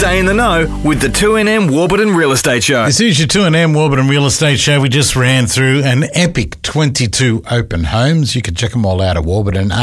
Stay in the know with the 2NM Warburton Real Estate Show. This is your 2NM Warburton Real Estate Show. We just ran through an epic 22 open homes. You can check them all out at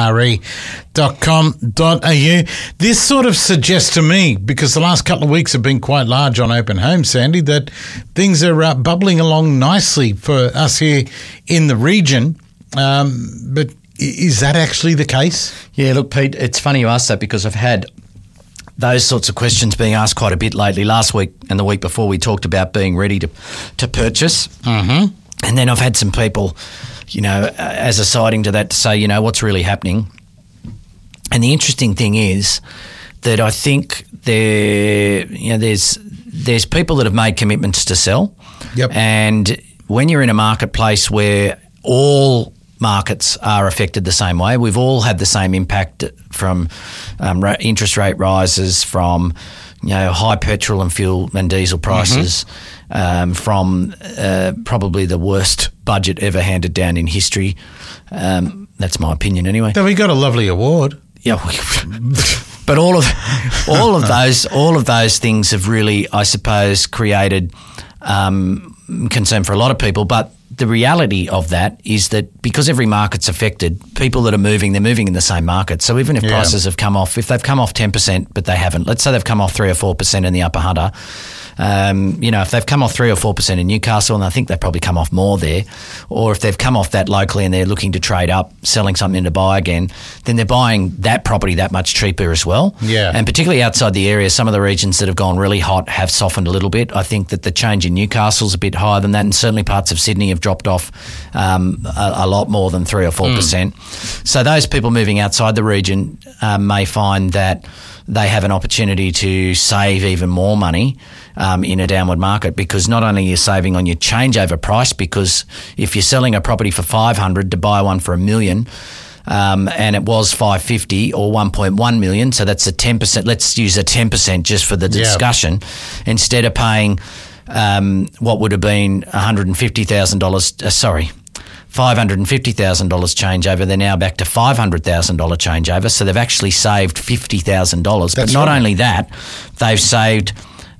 warburtonre.com.au. This sort of suggests to me, because the last couple of weeks have been quite large on open homes, Sandy, that things are bubbling along nicely for us here in the region. But is that actually the case? Yeah, look, Pete, it's funny you ask that because I've had those sorts of questions being asked quite a bit lately. Last week and the week before we talked about being ready to purchase. Mm-hmm. And then I've had some people, as a siding to that to say, what's really happening. And the interesting thing is that I think there's people that have made commitments to sell. Yep. And when you're in a marketplace where all markets are affected the same way, we've all had the same impact from interest rate rises, from high petrol and fuel and diesel prices, from probably the worst budget ever handed down in history. That's my opinion anyway. So we got a lovely award. Yeah, but all of those things have really, I suppose, created concern for a lot of people. But the reality of that is that because every market's affected, people that are moving, they're moving in the same market. So even if prices have come off, if they've come off 10%, but they haven't, let's say they've come off 3 or 4% in the Upper Hunter, if they've come off 3 or 4% in Newcastle, and I think they've probably come off more there, or if they've come off that locally and they're looking to trade up, selling something to buy again, then they're buying that property that much cheaper as well. Yeah. And particularly outside the area, some of the regions that have gone really hot have softened a little bit. I think that the change in Newcastle's a bit higher than that, and certainly parts of Sydney have dropped off a lot more than 3 or 4%. So those people moving outside the region may find that they have an opportunity to save even more money in a downward market, because not only are you saving on your changeover price, because if you're selling a property for $500 to buy one for $1 million, and it was $550 or $1.1 million, so that's a 10%. Let's use a 10% just for the discussion, instead of paying what would have been $550,000 changeover, they're now back to $500,000 changeover. So they've actually saved $50,000. But not only that, they've saved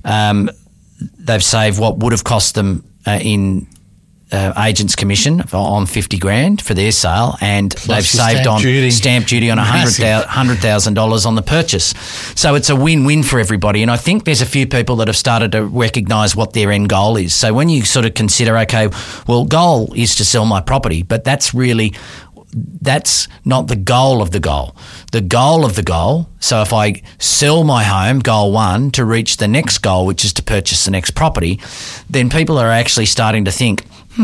what would have cost them in agent's commission on $50,000 for their sale, and they've saved on stamp duty on $100,000 on the purchase. So it's a win-win for everybody. And I think there's a few people that have started to recognise what their end goal is. So when you sort of consider, okay, well, goal is to sell my property, but that's not the goal of the goal. The goal of the goal, so if I sell my home, goal one, to reach the next goal, which is to purchase the next property, then people are actually starting to think,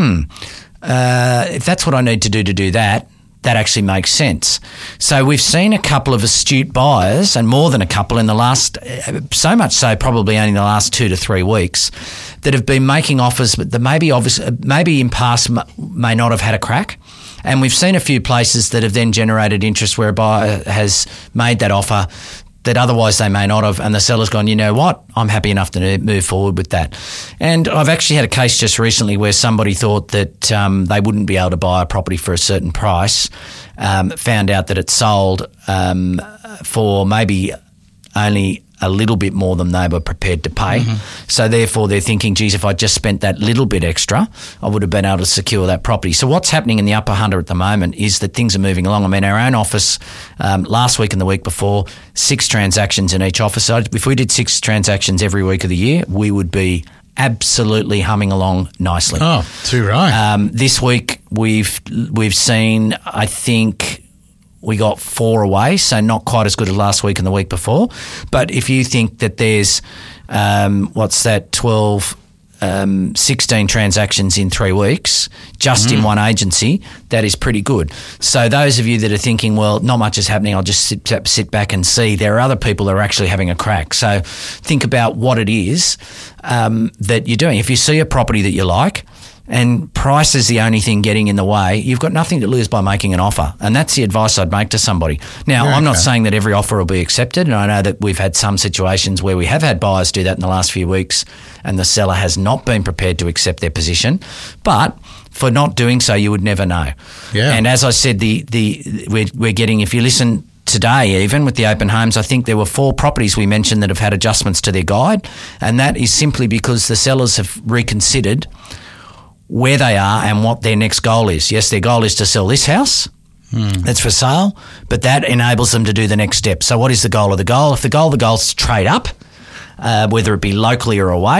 if that's what I need to do that, that actually makes sense. So we've seen a couple of astute buyers, and more than a couple in the last, so much so probably only in the last 2 to 3 weeks, that have been making offers, but that maybe in past may not have had a crack. And we've seen a few places that have then generated interest where a buyer has made that offer that otherwise they may not have, and the seller's gone, you know what, I'm happy enough to move forward with that. And I've actually had a case just recently where somebody thought that they wouldn't be able to buy a property for a certain price, found out that it sold for maybe only a little bit more than they were prepared to pay. So therefore they're thinking, geez, if I just spent that little bit extra, I would have been able to secure that property. So what's happening in the Upper Hunter at the moment is that things are moving along. I mean, our own office last week and the week before, 6 transactions in each office. So if we did 6 transactions every week of the year, we would be absolutely humming along nicely. Oh, too right. This week we've seen, I think, we got 4 away, so not quite as good as last week and the week before. But if you think that there's, 16 transactions in 3 weeks just in one agency, that is pretty good. So those of you that are thinking, well, not much is happening, I'll just sit back and see, there are other people that are actually having a crack. So think about what it is that you're doing. If you see a property that you like, and price is the only thing getting in the way, you've got nothing to lose by making an offer. And that's the advice I'd make to somebody. Now, I'm not saying that every offer will be accepted, and I know that we've had some situations where we have had buyers do that in the last few weeks and the seller has not been prepared to accept their position. But for not doing so, you would never know. Yeah. And as I said, we're getting, if you listen today, even with the open homes, I think there were 4 properties we mentioned that have had adjustments to their guide, and that is simply because the sellers have reconsidered where they are and what their next goal is. Yes, their goal is to sell this house that's for sale, but that enables them to do the next step. So what is the goal of the goal? If the goal of the goal is to trade up, whether it be locally or away,